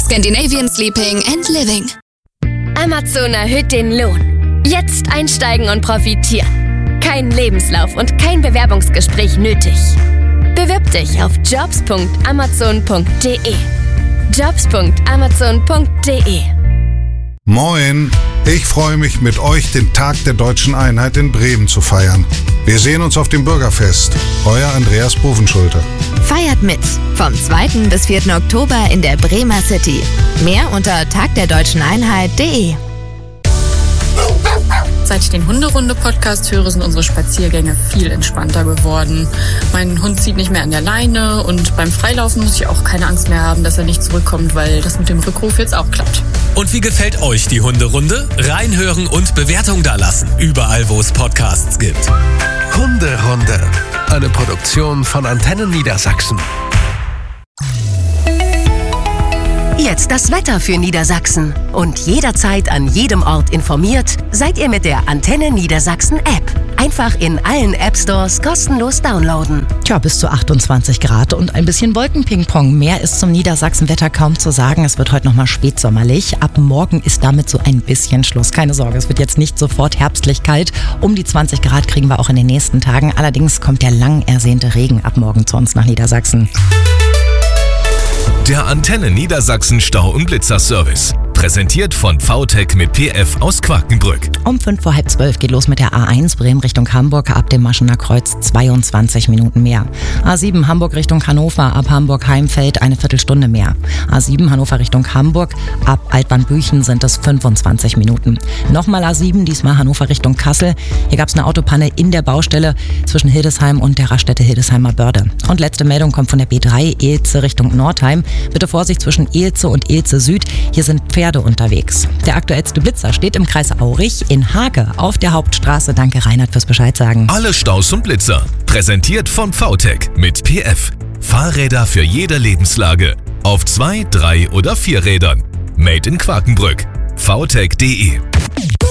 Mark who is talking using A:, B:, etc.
A: Scandinavian Sleeping and Living.
B: Amazon erhöht den Lohn. Jetzt einsteigen und profitieren. Kein Lebenslauf und kein Bewerbungsgespräch nötig. Bewirb dich auf jobs.amazon.de. jobs.amazon.de.
C: Moin, ich freue mich, mit euch den Tag der Deutschen Einheit in Bremen zu feiern. Wir sehen uns auf dem Bürgerfest. Euer Andreas Bovenschulte.
D: Feiert mit vom 2. bis 4. Oktober in der Bremer City. Mehr unter tagderdeutscheneinheit.de.
E: Seit ich den Hunderunde-Podcast höre, sind unsere Spaziergänge viel entspannter geworden. Mein Hund zieht nicht mehr an der Leine und beim Freilaufen muss ich auch keine Angst mehr haben, dass er nicht zurückkommt, weil das mit dem Rückruf jetzt auch klappt.
F: Und wie gefällt euch die Hunderunde? Reinhören und Bewertung dalassen. Überall, wo es Podcasts gibt.
G: Hunderunde. Eine Produktion von Antennen Niedersachsen.
H: Jetzt das Wetter für Niedersachsen. Und jederzeit an jedem Ort informiert, seid ihr mit der Antenne Niedersachsen App. Einfach in allen App-Stores kostenlos downloaden.
I: Tja, bis zu 28 Grad und ein bisschen Wolkenpingpong. Mehr ist zum Niedersachsenwetter kaum zu sagen. Es wird heute nochmal spätsommerlich. Ab morgen ist damit so ein bisschen Schluss. Keine Sorge, es wird jetzt nicht sofort herbstlich kalt. Um die 20 Grad kriegen wir auch in den nächsten Tagen. Allerdings kommt der lang ersehnte Regen ab morgen zu uns nach Niedersachsen.
F: Der Antenne Niedersachsen Stau- und Blitzerservice. Präsentiert von VTech mit PF aus Quakenbrück.
I: Um 11:55 geht los mit der A1 Bremen Richtung Hamburg, ab dem Maschener Kreuz 22 Minuten mehr. A7 Hamburg Richtung Hannover, ab Hamburg-Heimfeld eine Viertelstunde mehr. A7 Hannover Richtung Hamburg, ab Altbahn-Büchen sind es 25 Minuten. Nochmal A7, diesmal Hannover Richtung Kassel. Hier gab es eine Autopanne in der Baustelle zwischen Hildesheim und der Raststätte Hildesheimer Börde. Und letzte Meldung kommt von der B3 Ehlze Richtung Nordheim. Bitte Vorsicht zwischen Ehlze und Ehlze Süd. Hier sind Pferde unterwegs. Der aktuellste Blitzer steht im Kreis Aurich in Hage auf der Hauptstraße. Danke Reinhard fürs Bescheid sagen.
F: Alle Staus und Blitzer. Präsentiert von VTech mit PF. Fahrräder für jede Lebenslage. Auf 2, 3 oder 4 Rädern. Made in Quakenbrück. vtech.de